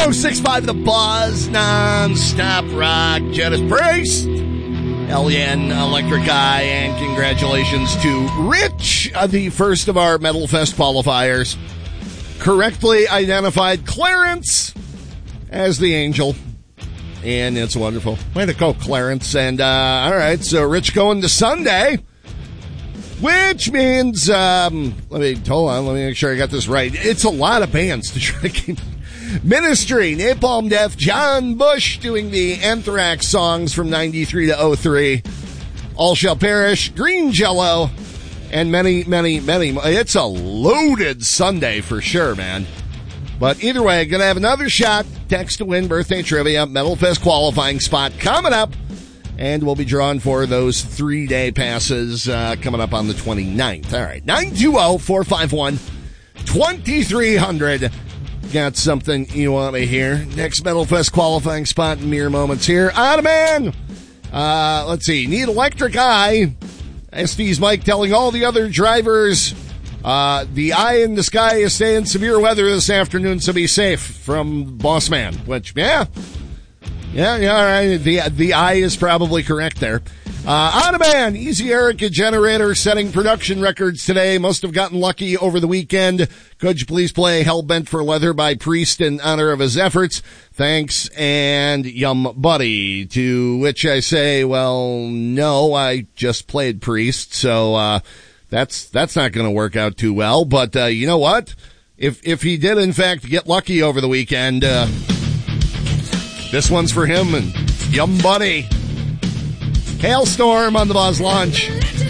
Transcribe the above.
106.5 The Buzz, non-stop rock. Judas Priest, L.N. Electric Eye, and congratulations to Rich, the first of our Metal Fest qualifiers. Correctly identified Clarence as the angel. And it's wonderful. Way to go, Clarence. And, all right, so Rich going to Sunday, which means, let me make sure I got this right. It's a lot of bands to try to keep. Ministry, Napalm Death, John Bush doing the Anthrax songs from 93 to 03. All Shall Perish, Green Jello, and many, many, many. It's a loaded Sunday for sure, man. But either way, going to have another shot. Text to win birthday trivia, Metal Fest qualifying spot coming up. And we'll be drawing for those 3-day passes coming up on the 29th. All right, 920-451-2300. Got something you want to hear. Next Metal Fest qualifying spot in mere moments here. Ottoman! Let's see. Need Electric Eye. SD's Mike telling all the other drivers the eye in the sky is staying severe weather this afternoon, so be safe, from Boss Man. Which, yeah, all right. The eye is probably correct there. Ottoman, Easy Erica Generator setting production records today. Must have gotten lucky over the weekend. Could you please play Hellbent for Leather by Priest in honor of his efforts? Thanks, and Yum Buddy. To which I say, well, no, I just played Priest, so that's not going to work out too well. But you know what? If he did in fact get lucky over the weekend, this one's for him and Yum Buddy. Hailstorm on the Buzz Lunch.